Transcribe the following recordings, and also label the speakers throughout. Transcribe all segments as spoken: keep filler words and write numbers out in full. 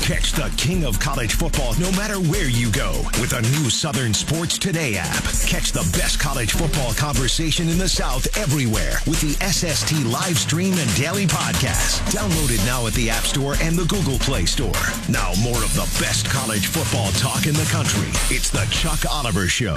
Speaker 1: Catch the king of college football no matter where you go with a new Southern Sports Today app. Catch the best college football conversation in the South everywhere with the S S T live stream and daily podcast. Download it now at the App Store and the Google Play Store. Now more of the best college football talk in the country. It's the Chuck Oliver Show.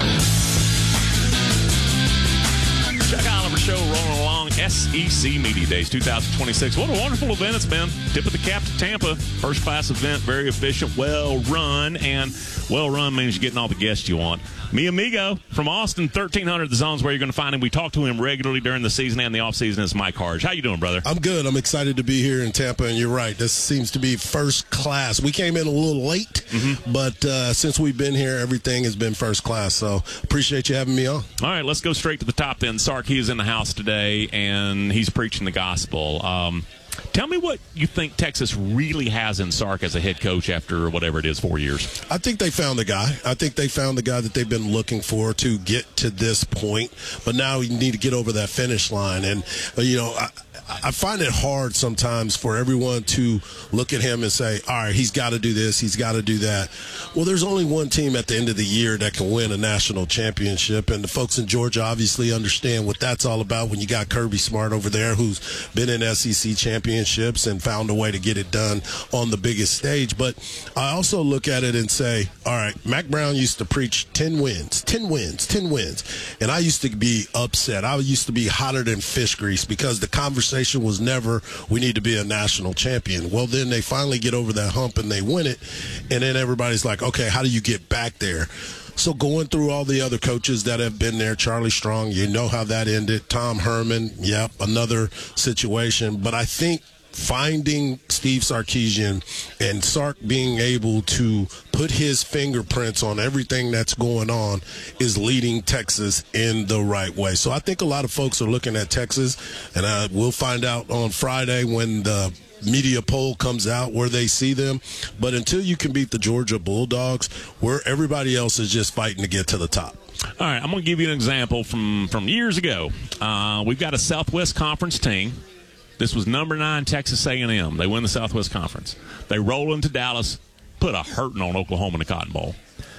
Speaker 2: Chuck Oliver Show rolling along. S E C Media Days two thousand twenty-six. What a wonderful event it's been. Tip of the cap to Tampa. First class event, very efficient, well run, and well run means you're getting all the guests you want. Mi amigo from Austin, thirteen hundred The Zone's where you're going to find him. We talk to him regularly during the season and the offseason. It's Mike Harge. How you doing, brother?
Speaker 3: I'm good. I'm excited to be here in Tampa, and you're right. This seems to be first class. We came in a little late, mm-hmm. but uh, since we've been here, everything has been first class. So appreciate you having me on.
Speaker 2: All right, let's go straight to the top then. Sark, he is in the house today, and he's preaching the gospel. Um, Tell me what you think Texas really has in Sark as a head coach after whatever it is, four years.
Speaker 3: I think they found the guy. I think they found the guy that they've been looking for to get to this point. But now you need to get over that finish line. And, you know, I, I find it hard sometimes for everyone to look at him and say, all right, he's got to do this, he's got to do that. Well, there's only one team at the end of the year that can win a national championship. And the folks in Georgia obviously understand what that's all about when you got Kirby Smart over there, who's been in S E C championships and found a way to get it done on the biggest stage. But I also look at it and say, all right, Mack Brown used to preach ten wins, ten wins, ten wins. And I used to be upset. I used to be hotter than fish grease because the conversation was never, we need to be a national champion. Well, then they finally get over that hump and they win it. And then everybody's like, okay, how do you get back there? So going through all the other coaches that have been there, Charlie Strong, you know how that ended. Tom Herman, yep, another situation. But I think finding Steve Sarkisian and Sark being able to put his fingerprints on everything that's going on is leading Texas in the right way. So I think a lot of folks are looking at Texas, and uh, we'll find out on Friday when the media poll comes out where they see them. But until you can beat the Georgia Bulldogs, where everybody else is just fighting to get to the top.
Speaker 2: All right, I'm going to give you an example from, from years ago. Uh, we've got a Southwest Conference team. This was number nine Texas A and M. They win the Southwest Conference. They roll into Dallas, put a hurting on Oklahoma in the Cotton Bowl.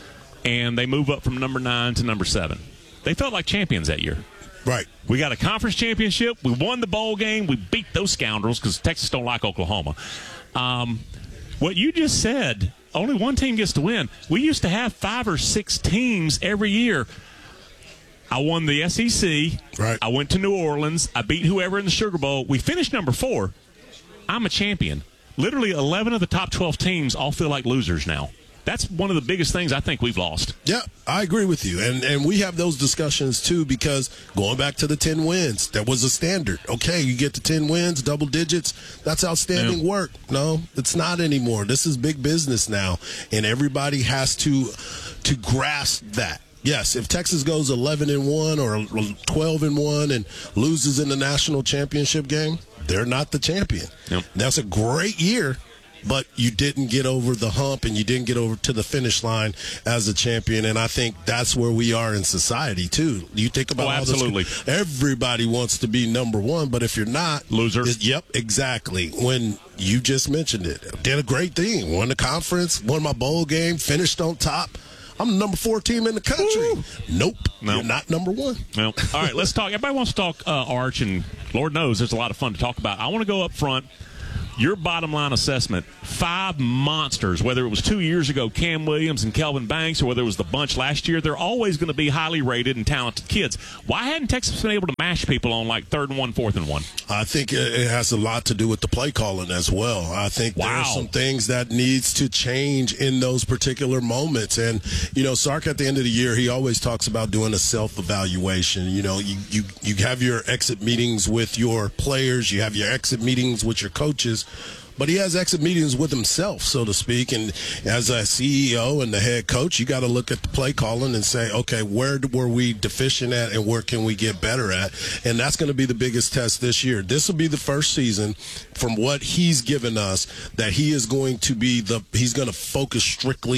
Speaker 2: And they move up from number nine to number seven. They felt like champions that year.
Speaker 3: Right.
Speaker 2: We got a conference championship. We won the bowl game. We beat those scoundrels because Texas don't like Oklahoma. Um, what you just said, only one team gets to win. We used to have five or six teams every year. I won the S E C.
Speaker 3: Right.
Speaker 2: I went to New Orleans. I beat whoever in the Sugar Bowl. We finished number four. I'm a champion. Literally eleven of the top twelve teams all feel like losers now. That's one of the biggest things I think we've lost.
Speaker 3: Yeah, I agree with you. And and we have those discussions, too, because going back to the ten wins, that was a standard. Okay, you get to ten wins, double digits, that's outstanding yeah. work. No, it's not anymore. This is big business now, and everybody has to to grasp that. Yes, if Texas goes eleven and one or twelve and one and loses in the national championship game, they're not the champion.
Speaker 2: Yep.
Speaker 3: That's a great year, but you didn't get over the hump and you didn't get over to the finish line as a champion. And I think that's where we are in society, too. You think about
Speaker 2: oh,
Speaker 3: all
Speaker 2: absolutely.
Speaker 3: This, everybody wants to be number one, but if you're not.
Speaker 2: Loser.
Speaker 3: Yep, exactly. When you just mentioned it. Did a great thing. Won the conference, won my bowl game, finished on top. I'm the number four team in the country. Woo. Nope. Nope. You're not number one.
Speaker 2: Nope. All right, let's talk. Everybody wants to talk uh, Arch, and Lord knows there's a lot of fun to talk about. I want to go up front. Your bottom line assessment, five monsters, whether it was two years ago, Cam Williams and Kelvin Banks, or whether it was the bunch last year, they're always going to be highly rated and talented kids. Why hadn't Texas been able to mash people on like third and one, fourth and one?
Speaker 3: I think it has a lot to do with the play calling as well. I think
Speaker 2: wow.
Speaker 3: there are some things that needs to change in those particular moments. And, you know, Sark at the end of the year, he always talks about doing a self-evaluation. You know, you, you, you have your exit meetings with your players, you have your exit meetings with your coaches, but he has exit meetings with himself, so to speak. And as a C E O and the head coach, you got to look at the play calling and say, okay, where were we deficient at and where can we get better at? And that's going to be the biggest test this year. This will be the first season from what he's given us that he is going to be the, he's going to focus strictly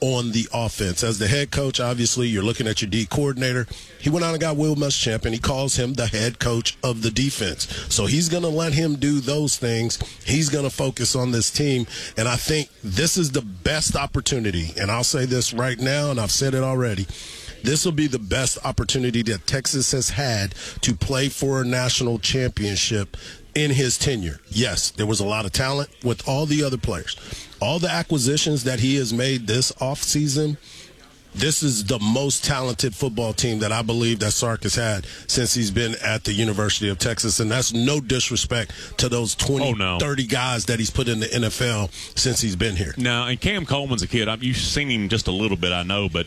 Speaker 3: on the offense. As the head coach, obviously, you're looking at your D coordinator. He went out and got Will Muschamp, and he calls him the head coach of the defense. So he's going to let him do those things. He's going to focus on this team, and I think this is the best opportunity. And I'll say this right now, and I've said it already. This will be the best opportunity that Texas has had to play for a national championship in his tenure. Yes, there was a lot of talent with all the other players. All the acquisitions that he has made this offseason, this is the most talented football team that I believe that Sark has had since he's been at the University of Texas. And that's no disrespect to those twenty,
Speaker 2: oh, no.
Speaker 3: thirty guys that he's put in the N F L since he's been here.
Speaker 2: No, and Cam Coleman's a kid. I've, you've seen him just a little bit, I know, but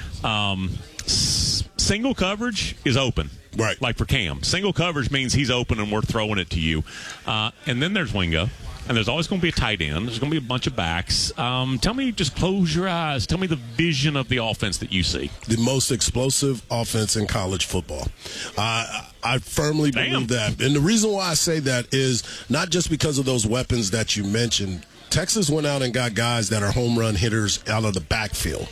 Speaker 2: um, s- single coverage is open.
Speaker 3: Right.
Speaker 2: Like for Cam. Single coverage means he's open and we're throwing it to you. Uh, and then there's Wingo. And there's always going to be a tight end. There's going to be a bunch of backs. Um, tell me, just close your eyes. Tell me the vision of the offense that you see.
Speaker 3: The most explosive offense in college football. Uh, I firmly
Speaker 2: Damn.
Speaker 3: believe that. And the reason why I say that is not just because of those weapons that you mentioned. Texas went out and got guys that are home run hitters out of the backfield.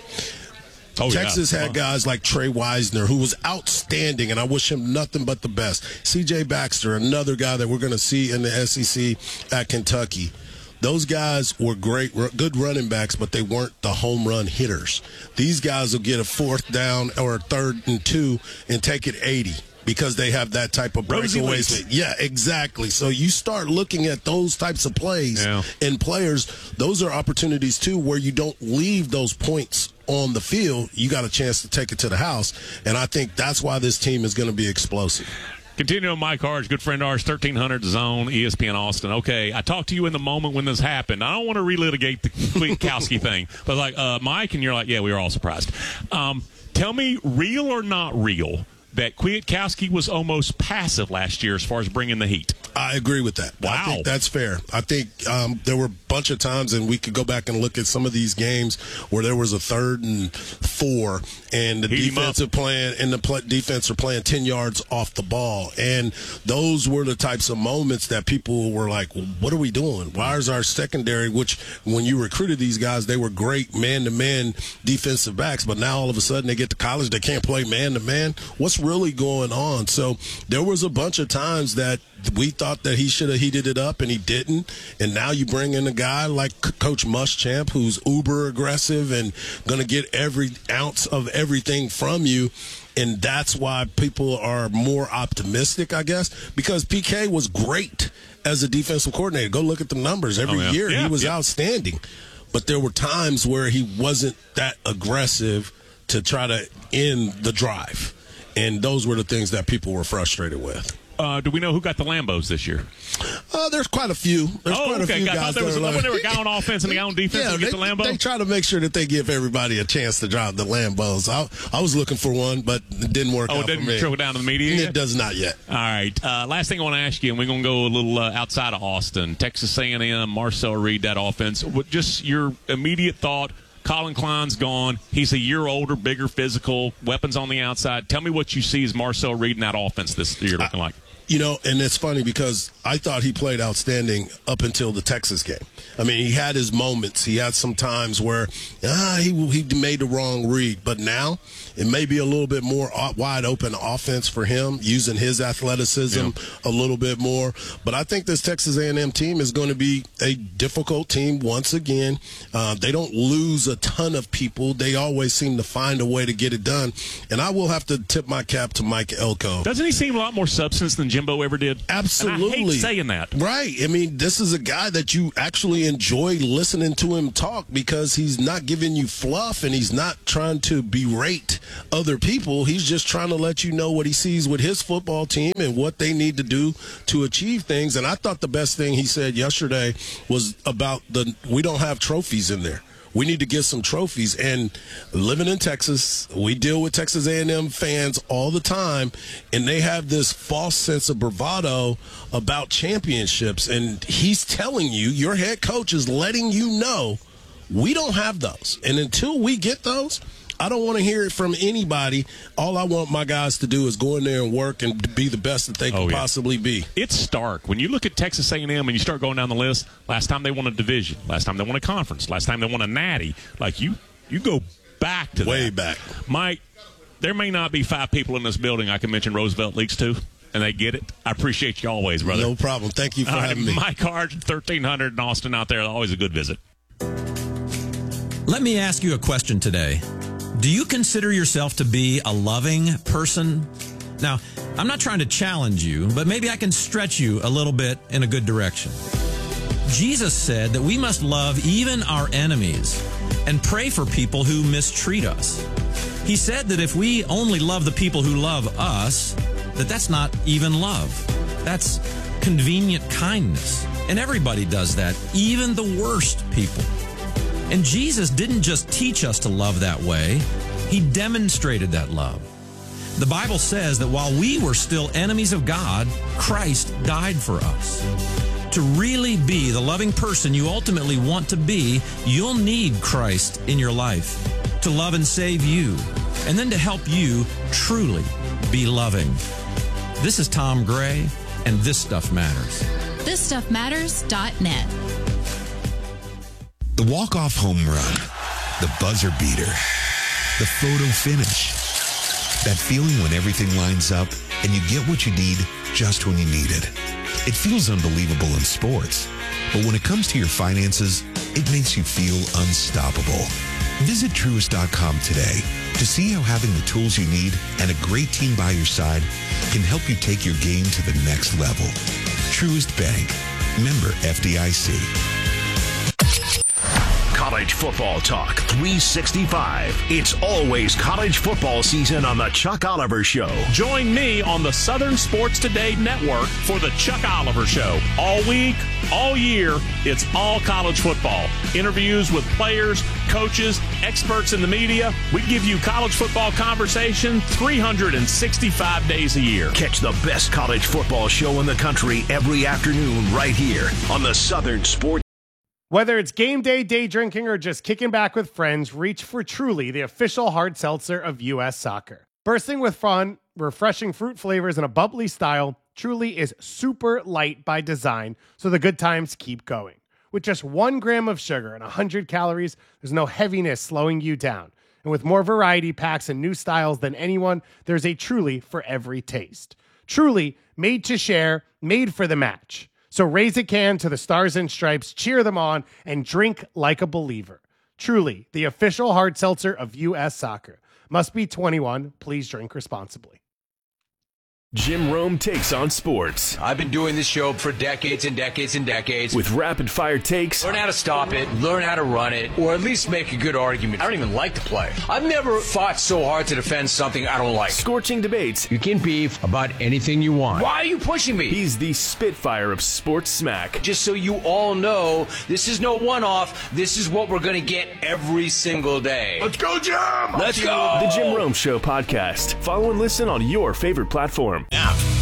Speaker 2: Oh,
Speaker 3: Texas
Speaker 2: yeah.
Speaker 3: had guys like Trey Wisner, who was outstanding, and I wish him nothing but the best. C J Baxter, another guy that we're going to see in the S E C at Kentucky. Those guys were great, good running backs, but they weren't the home run hitters. These guys will get a fourth down or a third and two and take it eighty. Because they have that type of breakaways. Yeah, exactly. So you start looking at those types of plays
Speaker 2: yeah.
Speaker 3: and players, those are opportunities, too, where you don't leave those points on the field. You got a chance to take it to the house. And I think that's why this team is going to be explosive.
Speaker 2: Continue on Mike Harge, good friend of ours, thirteen hundred Zone, E S P N Austin. Okay, I talked to you in the moment when this happened. I don't want to relitigate the Kwiatkowski thing. But like, uh, Mike, and you're like, yeah, we were all surprised. Um, tell me, real or not real, that Kwiatkowski was almost passive last year as far as bringing the heat.
Speaker 3: I agree with that.
Speaker 2: Wow.
Speaker 3: I think that's fair. I think um, there were a bunch of times, and we could go back and look at some of these games where there was a third and four, and the
Speaker 2: Heat
Speaker 3: defensive playing and the play, defense are playing ten yards off the ball, and those were the types of moments that people were like, well, "What are we doing? Why is our secondary?" Which, when you recruited these guys, they were great man-to-man defensive backs, but now all of a sudden they get to college, they can't play man-to-man. What's really going on? So there was a bunch of times that we thought that he should have heated it up, and he didn't. And now you bring in a guy like Coach Muschamp, who's uber aggressive and going to get every ounce of everything from you. And that's why people are more optimistic, I guess, because P K was great as a defensive coordinator. Go look at the numbers. Every
Speaker 2: oh, yeah.
Speaker 3: year
Speaker 2: yeah,
Speaker 3: he was
Speaker 2: yeah.
Speaker 3: outstanding. But there were times where he wasn't that aggressive to try to end the drive. And those were the things that people were frustrated with.
Speaker 2: Uh, do we know who got the Lambos this year?
Speaker 3: Uh, there's quite a few. There's
Speaker 2: oh,
Speaker 3: quite
Speaker 2: okay.
Speaker 3: a few
Speaker 2: I
Speaker 3: guys
Speaker 2: thought there was
Speaker 3: that are
Speaker 2: when
Speaker 3: like,
Speaker 2: there were a guy on offense and a guy on defense
Speaker 3: yeah,
Speaker 2: who get
Speaker 3: they,
Speaker 2: the Lambo.
Speaker 3: They try to make sure that they give everybody a chance to drive the Lambos. I, I was looking for one, but it didn't work
Speaker 2: oh,
Speaker 3: out
Speaker 2: it didn't
Speaker 3: for me.
Speaker 2: trickle down to the media
Speaker 3: It
Speaker 2: yet?
Speaker 3: does not yet.
Speaker 2: All right. Uh, last thing I want to ask you, and we're going to go a little uh, outside of Austin. Texas A and M, Marcel Reed, that offense. What, just your immediate thought. Colin Klein's gone. He's a year older, bigger, physical, weapons on the outside. Tell me what you see as Marcel Reed in that offense this year looking I, like.
Speaker 3: You know, and it's funny because I thought he played outstanding up until the Texas game. I mean, he had his moments. He had some times where ah, he he made the wrong read. But now it may be a little bit more wide open offense for him, using his athleticism yeah. a little bit more. But I think this Texas A and M team is going to be a difficult team once again. Uh, they don't lose a ton of people. They always seem to find a way to get it done. And I will have to tip my cap to Mike Elko.
Speaker 2: Doesn't he seem a lot more substance than Jimbo ever did?
Speaker 3: Absolutely.
Speaker 2: And I hate saying that.
Speaker 3: Right. I mean, this is a guy that you actually enjoy listening to him talk because he's not giving you fluff and he's not trying to berate other people. He's just trying to let you know what he sees with his football team and what they need to do to achieve things. And I thought the best thing he said yesterday was about the we don't have trophies in there. We need to get some trophies. And living in Texas, we deal with Texas A and M fans all the time, and they have this false sense of bravado about championships. And he's telling you, your head coach is letting you know, we don't have those. And until we get those, I don't want to hear it from anybody. All I want my guys to do is go in there and work and be the best that they can oh, yeah. possibly be.
Speaker 2: It's stark. When you look at Texas A and M and you start going down the list, last time they won a division, last time they won a conference, last time they won a natty, like you You go back to
Speaker 3: Way
Speaker 2: that.
Speaker 3: back.
Speaker 2: Mike, there may not be five people in this building I can mention Roosevelt Leaks to, and they get it. I appreciate you always, brother.
Speaker 3: No problem. Thank you for
Speaker 2: All right,
Speaker 3: having me.
Speaker 2: Mike Hart, thirteen hundred in Austin out there. Always a good visit.
Speaker 4: Let me ask you a question today. Do you consider yourself to be a loving person? Now, I'm not trying to challenge you, but maybe I can stretch you a little bit in a good direction. Jesus said that we must love even our enemies and pray for people who mistreat us. He said that if we only love the people who love us, that that's not even love. That's convenient kindness. And everybody does that, even the worst people. And Jesus didn't just teach us to love that way. He demonstrated that love. The Bible says that while we were still enemies of God, Christ died for us. To really be the loving person you ultimately want to be, you'll need Christ in your life to love and save you, and then to help you truly be loving. This is Tom Gray, and This Stuff Matters.
Speaker 5: this stuff matters dot net.
Speaker 6: The walk-off home run, the buzzer beater, the photo finish. That feeling when everything lines up and you get what you need just when you need it. It feels unbelievable in sports, but when it comes to your finances, it makes you feel unstoppable. Visit Truist dot com today to see how having the tools you need and a great team by your side can help you take your game to the next level. Truist Bank, member F D I C.
Speaker 1: College football talk three sixty-five. It's always college football season on the Chuck Oliver Show.
Speaker 2: Join me on the Southern Sports Today Network for the Chuck Oliver Show. All week, all year, it's all college football. Interviews with players, coaches, experts in the media. We give you college football conversation three hundred sixty-five days a year.
Speaker 1: Catch the best college football show in the country every afternoon right here on the Southern Sports.
Speaker 7: Whether it's game day, day drinking, or just kicking back with friends, reach for Truly, the official hard seltzer of U S Soccer. Bursting with fun, refreshing fruit flavors, and a bubbly style, Truly is super light by design, so the good times keep going. With just one gram of sugar and one hundred calories, there's no heaviness slowing you down. And with more variety packs and new styles than anyone, there's a Truly for every taste. Truly, made to share, made for the match. So raise a can to the Stars and Stripes, cheer them on, and drink like a believer. Truly, the official hard seltzer of U S Soccer. Must be twenty-one. Please drink responsibly.
Speaker 8: Jim Rome takes on sports.
Speaker 9: I've been doing this show for decades and decades and decades.
Speaker 8: With rapid-fire takes.
Speaker 9: Learn how to stop it, learn how to run it, or at least make a good argument. I don't even like the play. I've never fought so hard to defend something I don't like.
Speaker 8: Scorching debates.
Speaker 9: You can beef about anything you want. Why are you pushing me?
Speaker 8: He's the Spitfire of sports smack.
Speaker 9: Just so you all know, this is no one-off. This is what we're going to get every single day.
Speaker 8: Let's go, Jim!
Speaker 9: Let's go!
Speaker 8: The Jim Rome Show podcast. Follow and listen on your favorite platform.
Speaker 1: Now,